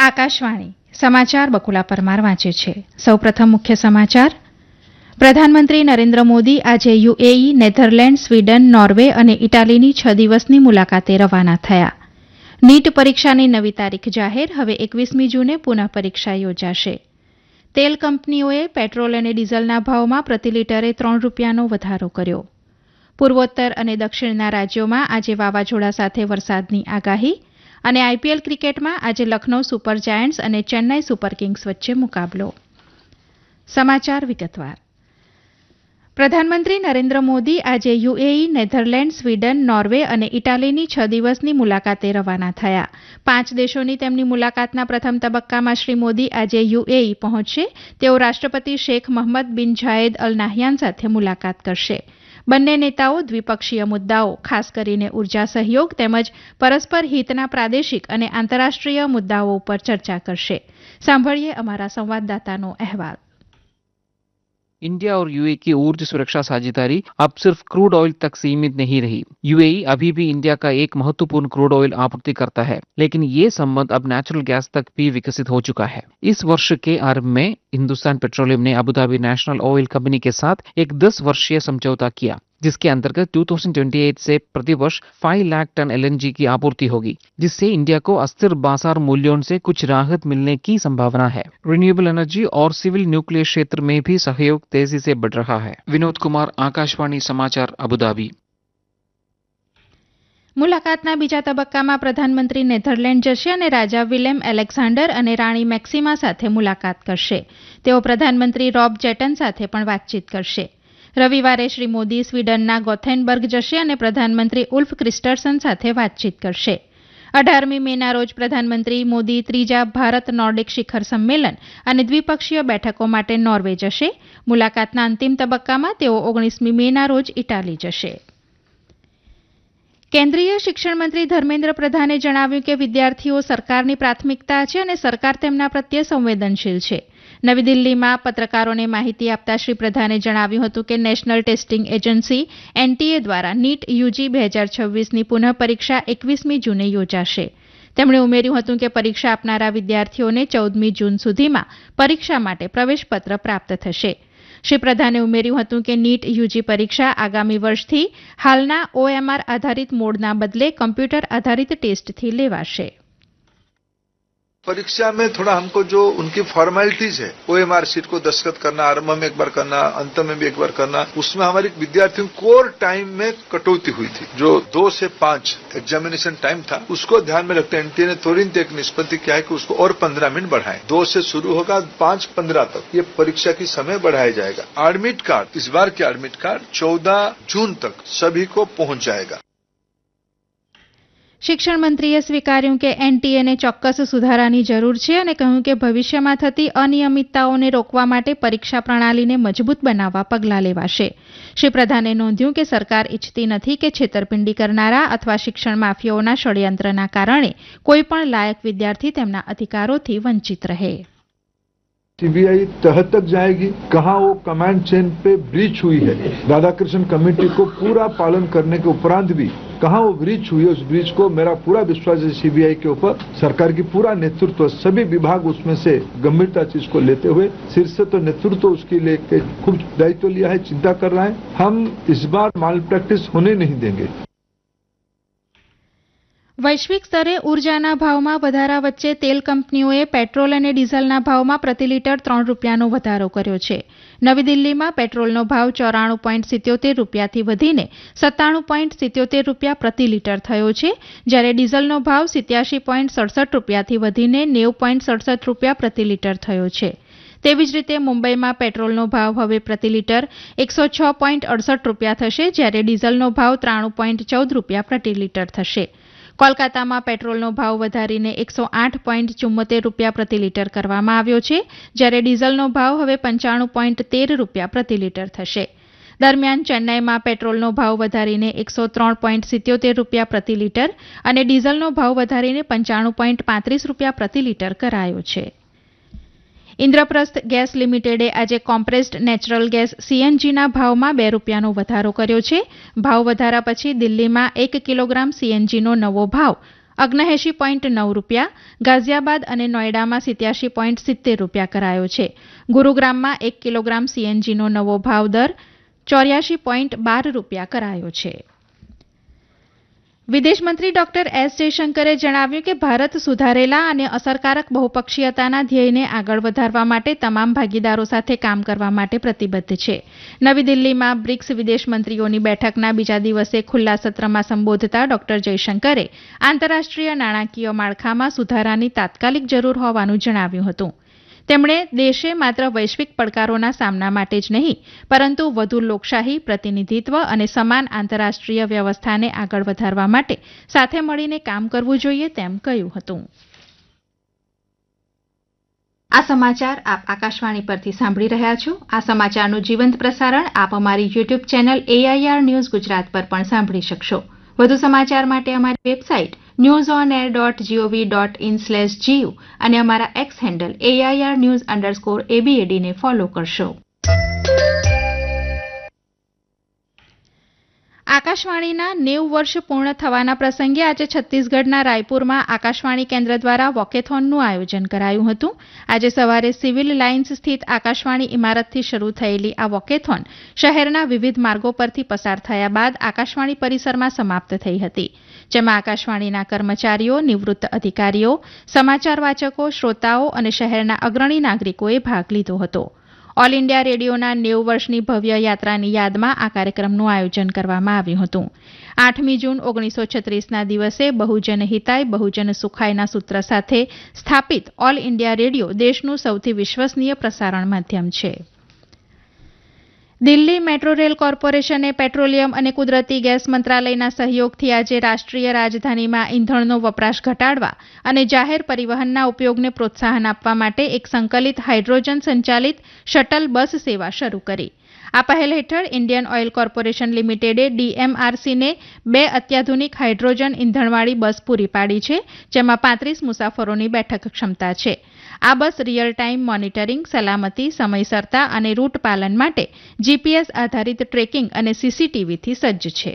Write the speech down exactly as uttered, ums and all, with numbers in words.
આકાશવાણી સમાચાર બકુલા પરમાર વાંચે છે. સૌપ્રથમ મુખ્ય સમાચાર. પ્રધાનમંત્રી નરેન્દ્ર મોદી આજે યુએઈ, નેધરલેન્ડ, સ્વીડન, નોર્વે અને ઇટાલીની છ દિવસની મુલાકાતે રવાના થયા. નીટ પરીક્ષાની નવી તારીખ જાહેર. હવે એકવીસમી જૂને પુનઃ પરીક્ષા યોજાશે. તેલ કંપનીઓએ પેટ્રોલ અને ડીઝલના ભાવમાં પ્રતિ લીટરે ત્રણ રૂપિયાનો વધારો કર્યો. પૂર્વોત્તર અને દક્ષિણના રાજ્યોમાં આજે વાવાઝોડા સાથે વરસાદની આગાહી. અને આઈપીએલ ક્રિકેટમાં આજે લખનૌ સુપર જાયન્ટ્સ અને ચેન્નાઈ સુપર કિંગ્સ વચ્ચે મુકાબલો. સમાચાર વિગતવાર. પ્રધાનમંત્રી નરેન્દ્ર મોદી આજે યુએઈ, નેધરલેન્ડ, સ્વીડન, નોર્વે અને ઇટાલીની છ દિવસની મુલાકાતે રવાના થયા. પાંચ દેશોની તેમની મુલાકાતના પ્રથમ તબક્કામાં શ્રી મોદી આજે યુએઈ પહોંચશે. તેઓ રાષ્ટ્રપતિ શેખ મહમ્મદ બિન ઝાયેદ અલ નાહયાન સાથે મુલાકાત કરશે. બંને નેતાઓ દ્વિપક્ષીય મુદ્દાઓ, ખાસ કરીને ઉર્જા સહયોગ તેમજ પરસ્પર હિતના પ્રાદેશિક અને આંતરરાષ્ટ્રીય મુદ્દાઓ ઉપર ચર્ચા કરશે. સાંભળીએ અમારા સંવાદદાતાનો અહેવાલ. इंडिया और यूएई की ऊर्जा सुरक्षा साझेदारी अब सिर्फ क्रूड ऑयल तक सीमित नहीं रही. यूएई अभी भी इंडिया का एक महत्वपूर्ण क्रूड ऑयल आपूर्ति करता है, लेकिन ये संबंध अब नेचुरल गैस तक भी विकसित हो चुका है. इस वर्ष के आरंभ में हिंदुस्तान पेट्रोलियम ने अबुधाबी नेशनल ऑयल कंपनी के साथ एक दस वर्षीय समझौता किया, जिसके अंतर्गत दो हज़ार अट्ठाईस से प्रतिवर्ष पाँच लाख टन एलएनजी की आपूर्ति होगी, जिससे इंडिया को अस्थिर बाजार मूल्यों से कुछ राहत मिलने की संभावना है. रिन्यूएबल एनर्जी और सिविल न्यूक्लियर क्षेत्र में भी सहयोग तेजी से बढ़ रहा है. विनोद कुमार, आकाशवाणी समाचार, अबुधाबी. મુલાકાતના બીજા તબક્કામાં પ્રધાનમંત્રી નેધરલેન્ડ જશે અને રાજા વિલેમ એલેક્ઝાન્ડર અને રાણી મેક્સિમા સાથે મુલાકાત કરશે. તેઓ પ્રધાનમંત્રી રોબ જેટન સાથે પણ વાતચીત કરશે. રવિવારે શ્રી મોદી સ્વીડનના ગોથેનબર્ગ જશે અને પ્રધાનમંત્રી ઉલ્ફ ક્રિસ્ટર્સન સાથે વાતચીત કરશે. અઢારમી મેના રોજ પ્રધાનમંત્રી મોદી ત્રીજા ભારત નોર્ડિક શિખર સંમેલન અને દ્વિપક્ષીય બેઠકો માટે નોર્વે જશે. મુલાકાતના અંતિમ તબક્કામાં તેઓ ઓગણીસમી મેના રોજ ઇટાલી જશે. કેન્દ્રીય શિક્ષણ મંત્રી ધર્મેન્દ્ર પ્રધાને જણાવ્યું કે વિદ્યાર્થીઓ સરકારની પ્રાથમિકતા છે અને સરકાર તેમના પ્રત્યે સંવેદનશીલ છે. નવી દિલ્હીમાં પત્રકારોને માહિતી આપતા શ્રી પ્રધાને જણાવ્યું હતું કે નેશનલ ટેસ્ટિંગ એજન્સી એનટીએ દ્વારા નીટ યુજી બે હજાર છવ્વીસની પુનઃ પરીક્ષા એકવીસમી જૂને યોજાશે. તેમણે ઉમેર્યું હતું કે પરીક્ષા આપનારા વિદ્યાર્થીઓને ચૌદમી જૂન સુધીમાં પરીક્ષા માટે પ્રવેશપત્ર પ્રાપ્ત થશે. શ્રી પ્રધાને ઉમેર્યું હતું કે નીટ યુજી પરીક્ષા આગામી વર્ષથી હાલના ઓએમઆર આધારિત મોડના બદલે કમ્પ્યુટર આધારિત ટેસ્ટથી લેવાશે. परीक्षा में थोड़ा हमको जो उनकी फॉर्मेलिटीज है, ओएमआर सीट को दस्तखत करना, आरंभ में एक बार करना, अंत में भी एक बार करना, उसमें हमारे विद्यार्थियों कोर टाइम में कटौती हुई थी. जो दो से पांच एग्जामिनेशन टाइम था, उसको ध्यान में रखते एनटीए ने तुरंत एक निष्पत्ति किया है कि उसको और पंद्रह मिनट बढ़ाएं. दो से शुरू होगा, पांच पंद्रह तक ये परीक्षा की समय बढ़ाया जाएगा. एडमिट कार्ड, इस बार के एडमिट कार्ड चौदह जून तक सभी को पहुंच जाएगा. શિક્ષણ મંત્રીએ સ્વીકાર્યું કે એનટીએને ચોક્કસ સુધારાની જરૂર છે અને કહ્યું કે ભવિષ્યમાં થતી અનિયમિતતાઓને રોકવા માટે પરીક્ષા પ્રણાલીને મજબૂત બનાવવા પગલાં લેવાશે. શ્રી પ્રધાને નોંધ્યું કે સરકાર ઇચ્છતી નથી કે છેતરપિંડી કરનારા અથવા શિક્ષણ માફિયાઓના ષડયંત્રના કારણે કોઈપણ લાયક વિદ્યાર્થી તેમના અધિકારોથી વંચિત રહે. सीबीआई तह तक जाएगी, कहां वो कमांड चेन पे ब्रीच हुई है, राधाकृष्ण कमेटी को पूरा पालन करने के उपरांत भी कहां वो ब्रीच हुई है, उस ब्रीच को मेरा पूरा विश्वास है सीबीआई के ऊपर. सरकार की पूरा नेतृत्व, सभी विभाग उसमें से गंभीरता से इसको लेते हुए शीर्ष तो नेतृत्व उसके लेके खूब दायित्व लिया है, चिंता कर रहा है. हम इस बार माल प्रैक्टिस होने नहीं देंगे. વૈશ્વિક સ્તરે ઉર્જાના ભાવમાં વધારા વચ્ચે તેલ કંપનીઓએ પેટ્રોલ અને ડીઝલના ભાવમાં પ્રતિ લીટર ત્રણ રૂપિયાનો વધારો કર્યો છે. નવી દિલ્હીમાં પેટ્રોલનો ભાવ ચોરાણું પોઈન્ટ સિત્યોતેર રૂપિયાથી વધીને સત્તાણું પોઈન્ટ સિત્યોતેર રૂપિયા પ્રતિ લીટર થયો છે, જ્યારે ડીઝલનો ભાવ સિત્યાસી પોઈન્ટ સડસઠ રૂપિયાથી વધીને નેવું પોઈન્ટ સડસઠ રૂપિયા પ્રતિ લીટર થયો છે. તેવી જ રીતે મુંબઈમાં પેટ્રોલનો ભાવ હવે પ્રતિ લીટર એકસો છ પોઈન્ટ અડસઠ રૂપિયા થશે, જ્યારે ડીઝલનો ભાવ ત્રાણું પોઈન્ટ ચૌદ રૂપિયા પ્રતિ લીટર થશે. કોલકાતામાં પેટ્રોલનો ભાવ વધારીને એકસો આઠ પોઈન્ટ ચુમ્મોતેર રૂપિયા પ્રતિ લીટર કરવામાં આવ્યો છે, જ્યારે ડીઝલનો ભાવ હવે પંચાણું પોઈન્ટ તેર રૂપિયા પ્રતિ લીટર થશે. દરમિયાન ચેન્નાઈમાં પેટ્રોલનો ભાવ વધારીને એકસો ત્રણ પોઈન્ટ સિત્યોતેર રૂપિયા પ્રતિ લીટર અને ડીઝલનો ભાવ વધારીને પંચાણું પોઈન્ટ પાંત્રીસ રૂપિયા પ્રતિ લીટર કરાયો છે. ઇન્દ્રપ્રસ્થ ગેસ લિમિટેડે આજે કોમ્પ્રેસ્ડ નેચરલ ગેસ સીએનજીના ભાવમાં બે રૂપિયાનો વધારો કર્યો છે. ભાવ વધારા પછી દિલ્હીમાં એક કિલોગ્રામ સીએનજીનો નવો ભાવ અગ્નેએંશી પોઈન્ટ નવ રૂપિયા, ગાઝિયાબાદ અને નોઈડામાં સિત્યાસી પોઈન્ટ સિત્તેર રૂપિયા કરાયો છે. ગુરુગ્રામમાં એક કિલોગ્રામ સીએનજીનો નવો ભાવ દર ચોર્યાસી પોઈન્ટ બાર રૂપિયા કરાયો છે. વિદેશમંત્રી ડોક્ટર એસ જયશંકરે જણાવ્યું કે ભારત સુધારેલા અને અસરકારક બહુપક્ષીયતાના ધ્યેયને આગળ વધારવા માટે તમામ ભાગીદારો સાથે કામ કરવા માટે પ્રતિબદ્ધ છે. નવી દિલ્હીમાં બ્રિક્સ વિદેશમંત્રીઓની બેઠકના બીજા દિવસે ખુલ્લા સત્રમાં સંબોધતા ડોક્ટર જયશંકરે આંતરરાષ્ટ્રીય નાણાકીય માળખામાં સુધારાની તાત્કાલિક જરૂર હોવાનું જણાવ્યું હતું. તેમણે દેશે માત્ર વૈશ્વિક પડકારોના સામના માટે જ નહીં પરંતુ વધુ લોકશાહી, પ્રતિનિધિત્વ અને સમાન આંતરરાષ્ટ્રીય વ્યવસ્થાને આગળ વધારવા માટે સાથે મળીને કામ કરવું જોઈએ તેમ કહ્યું હતું. આ સમાચાર આપ આકાશવાણી પરથી સાંભળી રહ્યા છો. આ સમાચારનું જીવંત પ્રસારણ આપ અમારી YouTube channel AIR news Gujarat પર પણ સાંભળી શકશો. વધુ સમાચાર માટે અમારી website news on air dot GOV dot in slash GU અને અમારા x handle AIR news underscore એબીએડીને follow કરશો. આકાશવાણીના નેવું વર્ષ પૂર્ણ થવાના પ્રસંગે આજે છત્તીસગઢના રાયપુરમાં આકાશવાણી કેન્દ્ર દ્વારા વોકેથોનનું આયોજન કરાયું હતું. આજે સવારે સિવિલ લાઇન્સ સ્થિત આકાશવાણી ઇમારતથી શરૂ થયેલી આ વોકેથોન શહેરના વિવિધ માર્ગો પરથી પસાર થયા બાદ આકાશવાણી પરિસરમાં સમાપ્ત થઈ હતી. જેમાં આકાશવાણીના કર્મચારીઓ, નિવૃત્ત અધિકારીઓ, સમાચાર વાચકો, શ્રોતાઓ અને શહેરના અગ્રણી નાગરિકોએ ભાગ લીધો હતો. ઓલ ઇન્ડિયા રેડિયોના નેવું વર્ષની ભવ્ય યાત્રાની યાદમાં આ કાર્યક્રમનું આયોજન કરવામાં આવ્યું હતું. આઠમી જૂન ઓગણીસો છત્રીસના દિવસે બહુજન હિતાય બહુજન સુખાયના સૂત્ર સાથે સ્થાપિત ઓલ ઇન્ડિયા રેડિયો દેશનું સૌથી વિશ્વસનીય પ્રસારણ માધ્યમ છે. દિલ્હી મેટ્રો રેલ કોર્પોરેશને પેટ્રોલિયમ અને કુદરતી ગેસ મંત્રાલયના સહયોગથી આજે રાષ્ટ્રીય રાજધાનીમાં ઇંધણનો વપરાશ ઘટાડવા અને જાહેર પરિવહનના ઉપયોગને પ્રોત્સાહન આપવા માટે એક સંકલિત હાઇડ્રોજન સંચાલિત શટલ બસ સેવા શરૂ કરી. આ પહેલ હેઠળ ઇન્ડિયન ઓઇલ કોર્પોરેશન લિમિટેડે ડીએમઆરસીને બે અત્યાધુનિક હાઇડ્રોજન ઇંધણવાળી બસ પૂરી પાડી છે, જેમાં પાંત્રીસ મુસાફરોની બેઠક ક્ષમતા છે. આ બસ રિયલ ટાઇમ મોનિટરિંગ, સલામતી, સમયસરતા અને રૂટ પાલન માટે જીપીએસ આધારિત ટ્રેકિંગ અને સીસીટીવીથી સજ્જ છે.